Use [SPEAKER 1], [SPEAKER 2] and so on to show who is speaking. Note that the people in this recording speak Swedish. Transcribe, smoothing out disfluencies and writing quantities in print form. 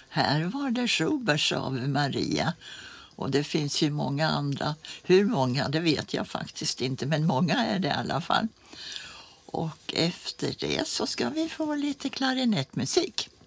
[SPEAKER 1] Här var det Schuberts Ave Maria. Och det finns ju många andra. Hur många, det vet jag faktiskt inte. Men många är det i alla fall. Och efter det så ska vi få lite klarinettmusik.